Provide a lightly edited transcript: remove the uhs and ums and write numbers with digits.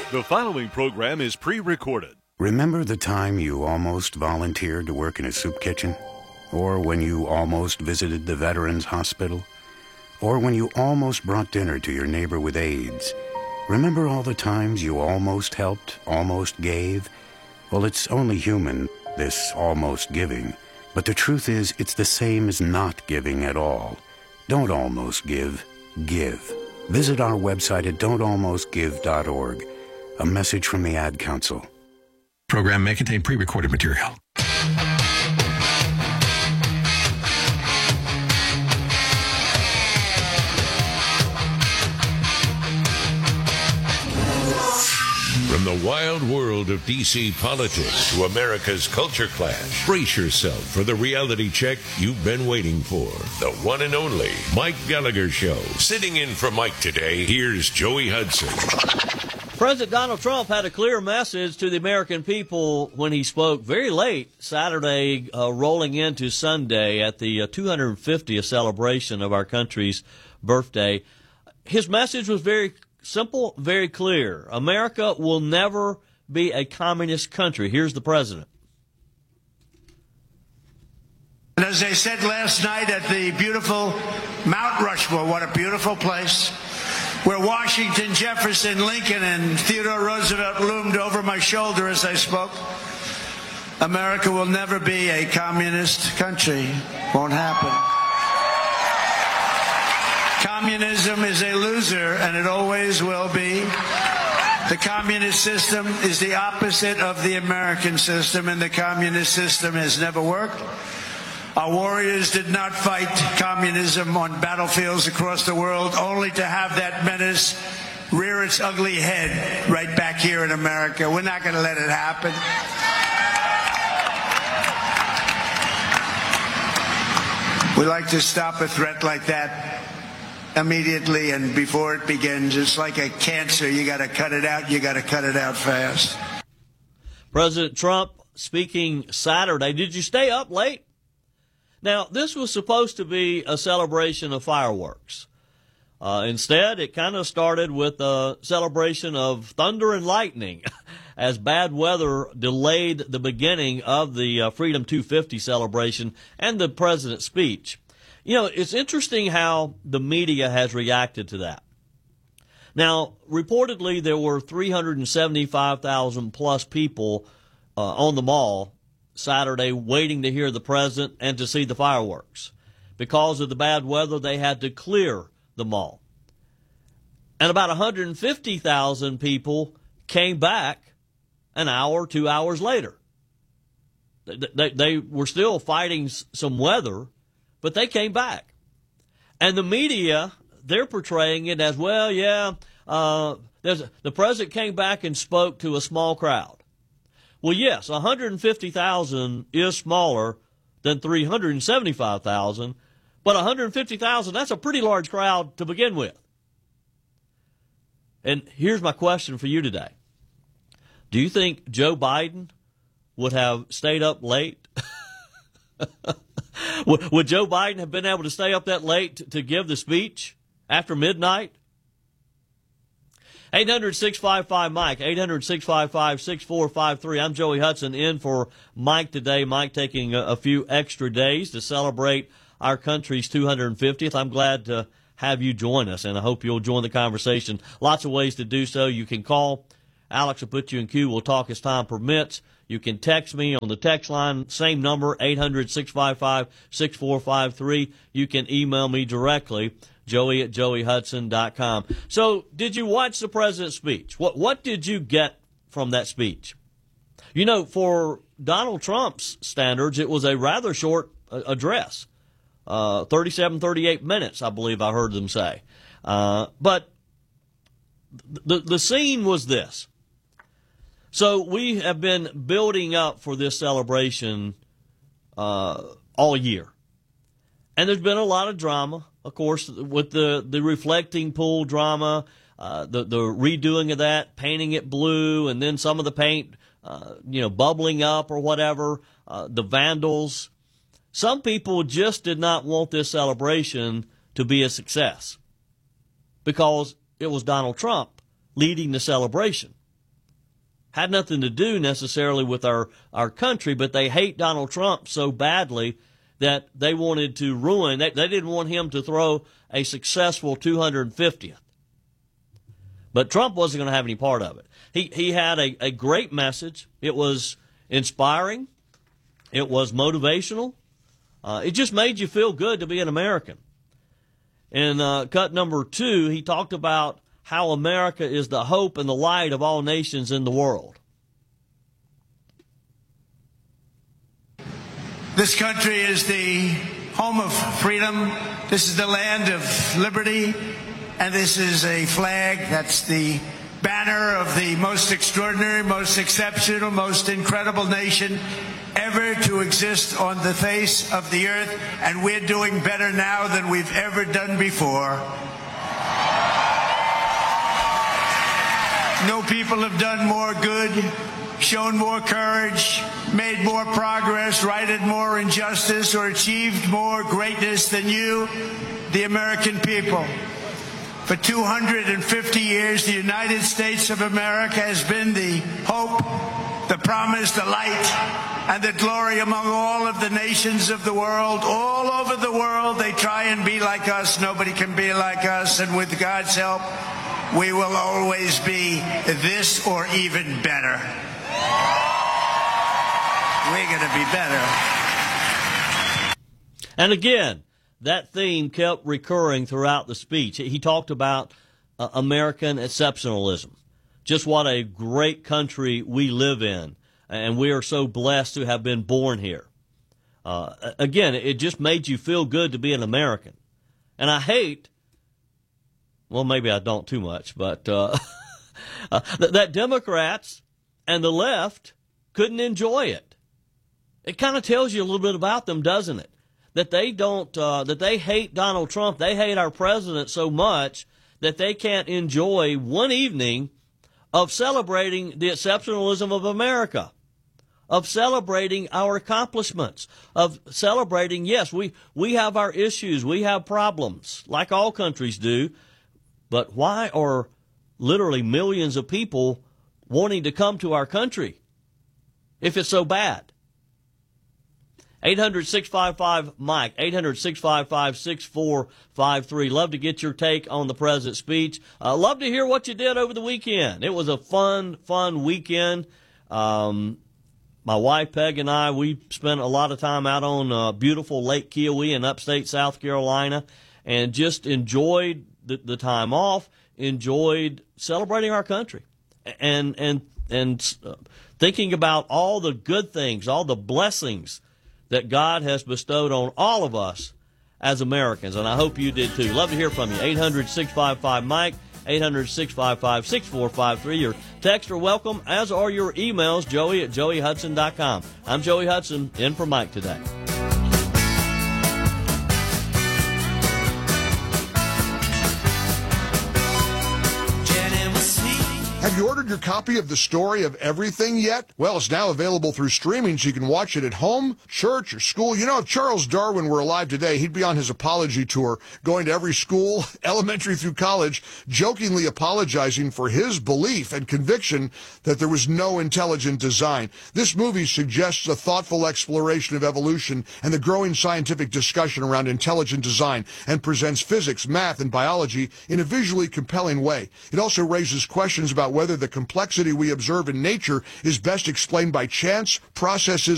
The following program is pre-recorded. Remember the time you almost volunteered to work in a soup kitchen? Or when you almost visited the Veterans Hospital? Or when you almost brought dinner to your neighbor with AIDS? Remember all the times you almost helped, almost gave? Well, it's only human, this almost giving. But the truth is, it's the same as not giving at all. Don't almost give. Give. Visit our website at don'talmostgive.org. A message from the Ad Council. Program may contain pre-recorded material. From the wild world of D.C. politics to America's culture clash, brace yourself for the reality check you've been waiting for. The one and only Mike Gallagher Show. Sitting in for Mike today, here's Joey Hudson. President Donald Trump had a clear message to the American people when he spoke very late Saturday, rolling into Sunday at the 250th celebration of our country's birthday. His message was very simple, very clear. America will never be a communist country. Here's the president. And as I said last night at the beautiful Mount Rushmore, what a beautiful place, where Washington, Jefferson, Lincoln, and Theodore Roosevelt loomed over my shoulder as I spoke. America will never be a communist country. Won't happen. Communism is a loser, and it always will be. The communist system is the opposite of the American system, and the communist system has never worked. Our warriors did not fight communism on battlefields across the world, only to have that menace rear its ugly head right back here in America. We're not going to let it happen. We like to stop a threat like that immediately and before it begins. It's like a cancer. You got to cut it out. You got to cut it out fast. President Trump speaking Saturday. Did you stay up late? Now, this was supposed to be a celebration of fireworks. Instead, it kind of started with a celebration of thunder and lightning as bad weather delayed the beginning of the Freedom 250 celebration and the president's speech. You know, it's interesting how the media has reacted to that. Now, reportedly, there were 375,000 plus people on the mall Saturday waiting to hear the president and to see the fireworks. Because of the bad weather, they had to clear the mall. And about 150,000 people came back an hour, 2 hours later. They were still fighting some weather, but they came back. And the media, they're portraying it as, well, yeah, the president came back and spoke to a small crowd. Well, yes, 150,000 is smaller than 375,000, but 150,000, that's a pretty large crowd to begin with. And here's my question for you today. Do you think Joe Biden would have stayed up late? Would Joe Biden have been able to stay up that late to give the speech after midnight? 800-655-MIKE, 800-655-6453. I'm Joey Hudson in for Mike today. Mike taking a few extra days to celebrate our country's 250th. I'm glad to have you join us, and I hope you'll join the conversation. Lots of ways to do so. You can call. Alex will put you in queue. We'll talk as time permits. You can text me on the text line, same number, 800-655-6453. You can email me directly, joey@joeyhudson.com. So, did you watch the president's speech? What did you get from that speech? You know, for Donald Trump's standards, it was a rather short address. 37, 38 minutes, I believe I heard them say. But the scene was this. So we have been building up for this celebration all year. And there's been a lot of drama, of course, with the reflecting pool drama, the redoing of that, painting it blue, and then some of the paint, bubbling up or whatever, the vandals. Some people just did not want this celebration to be a success because it was Donald Trump leading the celebration. Had nothing to do necessarily with our country, but they hate Donald Trump so badly that they wanted to ruin, they didn't want him to throw a successful 250th. But Trump wasn't going to have any part of it. He had a great message. It was inspiring. It was motivational. It just made you feel good to be an American. In cut number 2, he talked about how America is the hope and the light of all nations in the world. This country is the home of freedom. This is the land of liberty. And this is a flag that's the banner of the most extraordinary, most exceptional, most incredible nation ever to exist on the face of the earth. And we're doing better now than we've ever done before. No people have done more good, shown more courage, made more progress, righted more injustice, or achieved more greatness than you, the American people. For 250 years, the United States of America has been the hope, the promise, the light, and the glory among all of the nations of the world. All over the world, they try and be like us. Nobody can be like us, and with God's help, we will always be this or even better. We're going to be better. And again, that theme kept recurring throughout the speech. He talked about American exceptionalism, just what a great country we live in, and we are so blessed to have been born here. Again, it just made you feel good to be an American. And I hate, well, maybe I don't too much, but that Democrats and the left couldn't enjoy it. It kind of tells you a little bit about them, doesn't it? That they don't, that they hate Donald Trump, they hate our president so much that they can't enjoy one evening of celebrating the exceptionalism of America, of celebrating our accomplishments, of celebrating, yes, we have our issues, we have problems, like all countries do, but why are literally millions of people wanting to come to our country if it's so bad? 800-655-MIKE, 800-655-6453. Love to get your take on the president's speech. Love to hear what you did over the weekend. It was a fun weekend. My wife, Peg, and I, we spent a lot of time out on beautiful Lake Kiowee in upstate South Carolina and just enjoyed the time off, enjoyed celebrating our country and thinking about all the good things, all the blessings that God has bestowed on all of us as Americans, and I hope you did too. Love to hear from you. 800-655-MIKE, 800-655-6453. Your texts are welcome, as are your emails, joey@joeyhudson.com. I'm Joey Hudson, in for Mike today. Have you ordered your copy of The Story of Everything yet? Well, it's now available through streaming, so you can watch it at home, church, or school. You know, if Charles Darwin were alive today, he'd be on his apology tour, going to every school, elementary through college, jokingly apologizing for his belief and conviction that there was no intelligent design. This movie suggests a thoughtful exploration of evolution and the growing scientific discussion around intelligent design, and presents physics, math, and biology in a visually compelling way. It also raises questions about whether the complexity we observe in nature is best explained by chance, processes,